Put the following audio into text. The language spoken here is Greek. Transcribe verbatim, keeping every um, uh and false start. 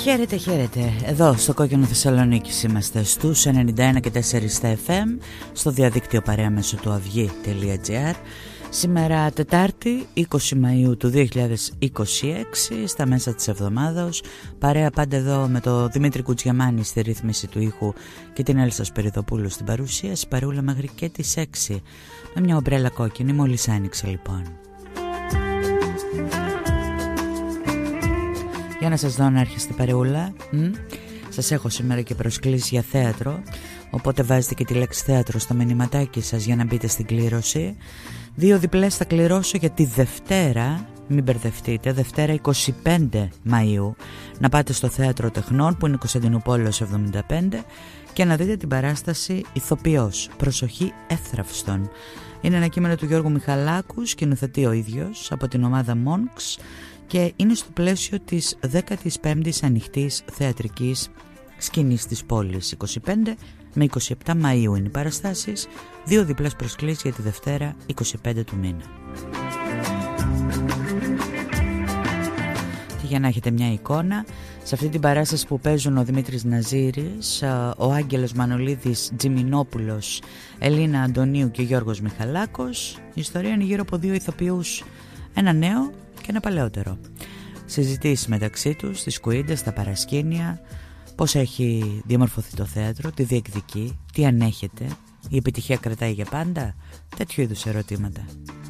Χαίρετε, χαίρετε. Εδώ στο Κόκκινο Θεσσαλονίκης είμαστε στους ενενήντα ένα και τέσσερα στα εφ εμ, στο διαδίκτυο παρέα μέσω του αυγή τελεία τζι άρ. Σήμερα Τετάρτη είκοσι Μαΐου του δύο χιλιάδες είκοσι έξι, στα μέσα της εβδομάδος. Παρέα πάντα εδώ με το Δημήτρη Κουτσιαμάνη στη ρύθμιση του ήχου και την Έλσα Σπυριδοπούλου στην παρουσίαση. Παρούλα μέχρι και τις έξι με μια ομπρέλα κόκκινη, μόλις άνοιξε λοιπόν. Για να σας δω να έρχεστε παρεούλα. Μ? Σας έχω σήμερα και προσκλήσει για θέατρο, οπότε βάζετε και τη λέξη θέατρο στο μηνυματάκι σας για να μπείτε στην κλήρωση. Δύο διπλές θα κληρώσω για τη Δευτέρα, μην μπερδευτείτε, Δευτέρα είκοσι πέντε Μαΐου, να πάτε στο Θέατρο Τεχνών που είναι Κωνσταντινούπολεως εβδομήντα πέντε και να δείτε την παράσταση Ηθοποιός, προσοχή εύθραυστον. Είναι ένα κείμενο του Γιώργου Μιχαλάκου, σκηνοθετεί ο ίδιος από την ομάδα Monks και είναι στο πλαίσιο της δέκατης πέμπτης ανοιχτής θεατρικής σκηνής της πόλης. είκοσι πέντε με είκοσι επτά Μαΐου είναι οι παραστάσεις, δύο διπλές προσκλήσεις για τη Δευτέρα είκοσι πέντε του μήνα. Και για να έχετε μια εικόνα, σε αυτή την παράσταση που παίζουν ο Δημήτρης Ναζήρης, ο Άγγελος Μανολίδης Τζιμινόπουλος, Ελίνα Αντωνίου και Γιώργος Μιχαλάκος, η ιστορία είναι γύρω από δύο ηθοποιούς, ένα νέο και ένα παλαιότερο. Συζητήσεις μεταξύ τους, στις κουίντες, στα παρασκήνια, πώς έχει διαμορφωθεί το θέατρο, τι διεκδικεί, τι ανέχεται, η επιτυχία κρατάει για πάντα, τέτοιου είδους ερωτήματα.